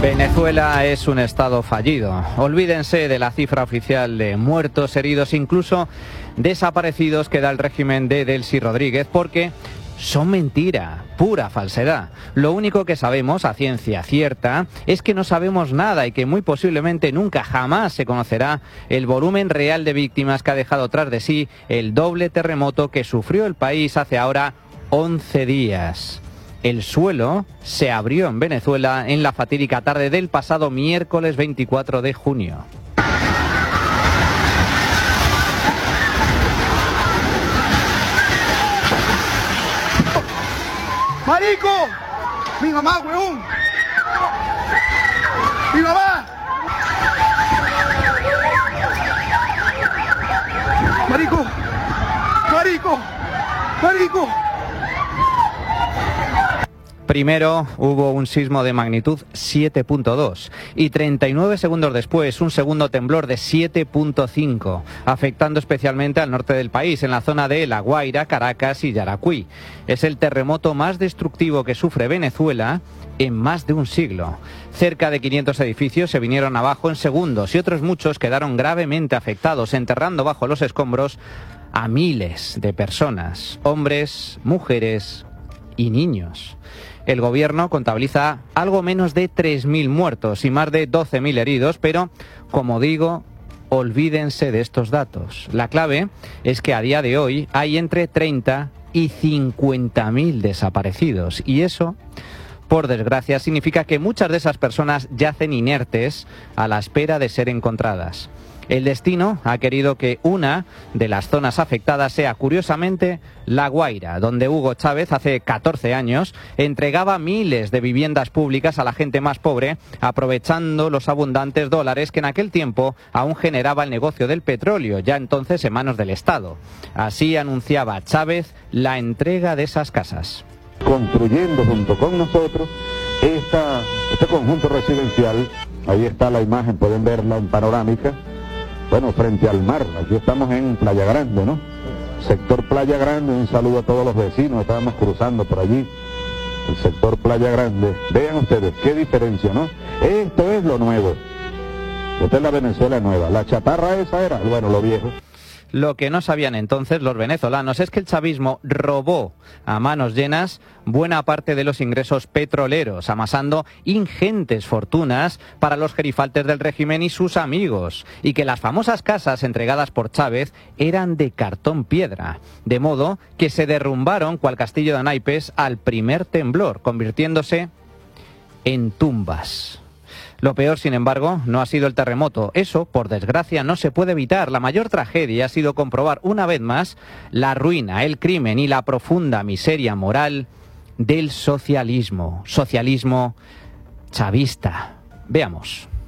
Venezuela es un estado fallido. Olvídense de la cifra oficial de muertos, heridos, incluso desaparecidos que da el régimen de Delcy Rodríguez, porque son mentira, pura falsedad. Lo único que sabemos a ciencia cierta es que no sabemos nada y que muy posiblemente nunca jamás se conocerá el volumen real de víctimas que ha dejado tras de sí el doble terremoto que sufrió el país hace ahora 11 días. El suelo se abrió en Venezuela en la fatídica tarde del pasado miércoles 24 de junio. ¡Marico! ¡Mi mamá, huevón! ¡Mi mamá! ¡Marico! ¡Marico! ¡Marico! Primero hubo un sismo de magnitud 7.2 y 39 segundos después un segundo temblor de 7.5, afectando especialmente al norte del país, en la zona de La Guaira, Caracas y Yaracuy. Es el terremoto más destructivo que sufre Venezuela en más de un siglo. Cerca de 500 edificios se vinieron abajo en segundos y otros muchos quedaron gravemente afectados, enterrando bajo los escombros a miles de personas, hombres, mujeres y niños. El gobierno contabiliza algo menos de 3.000 muertos y más de 12.000 heridos, pero, como digo, olvídense de estos datos. La clave es que a día de hoy hay entre 30 y 50.000 desaparecidos, y eso, por desgracia, significa que muchas de esas personas yacen inertes a la espera de ser encontradas. El destino ha querido que una de las zonas afectadas sea, curiosamente, La Guaira, donde Hugo Chávez hace 14 años entregaba miles de viviendas públicas a la gente más pobre, aprovechando los abundantes dólares que en aquel tiempo aún generaba el negocio del petróleo, ya entonces en manos del Estado. Así anunciaba Chávez la entrega de esas casas. Construyendo junto con nosotros este conjunto residencial, ahí está la imagen, pueden verla en panorámica. Bueno, frente al mar, aquí estamos en Playa Grande, ¿no? Sector Playa Grande, un saludo a todos los vecinos, estábamos cruzando por allí, el sector Playa Grande. Vean ustedes, qué diferencia, ¿no? Esto es lo nuevo, esta es la Venezuela nueva, la chatarra esa era, bueno, lo viejo. Lo que no sabían entonces los venezolanos es que el chavismo robó a manos llenas buena parte de los ingresos petroleros, amasando ingentes fortunas para los gerifaltes del régimen y sus amigos, y que las famosas casas entregadas por Chávez eran de cartón piedra, de modo que se derrumbaron cual castillo de naipes al primer temblor, convirtiéndose en tumbas. Lo peor, sin embargo, no ha sido el terremoto. Eso, por desgracia, no se puede evitar. La mayor tragedia ha sido comprobar una vez más la ruina, el crimen y la profunda miseria moral del socialismo. Socialismo chavista. Veamos.